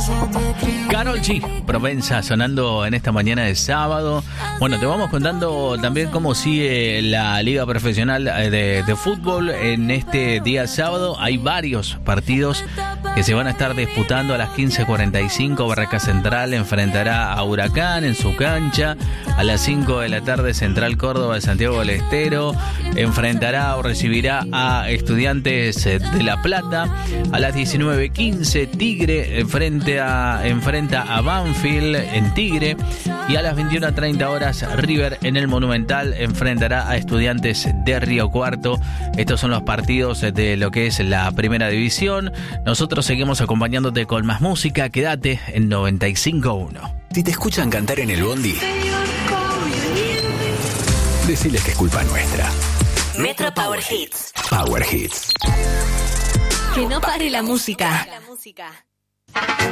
Karol G, Provenza, sonando en esta mañana de sábado. Bueno, te vamos contando también cómo sigue la Liga Profesional de Fútbol en este día sábado. Hay varios partidos que se van a estar disputando. A las 15:45 Barraca Central enfrentará a Huracán en su cancha. A las 5 de la tarde Central Córdoba de Santiago del Estero enfrentará o recibirá a Estudiantes de La Plata. A las 19:15 Tigre enfrenta a Banfield en Tigre. Y a las 21:30 horas River en el Monumental enfrentará a Estudiantes de Río Cuarto. Estos son los partidos de lo que es la primera división. Nosotros seguimos acompañándote con más música. Quédate en 95.1. Si te escuchan cantar en el bondi, deciles que es culpa nuestra. Metro Power Hits. Power Hits. Que no pare la música.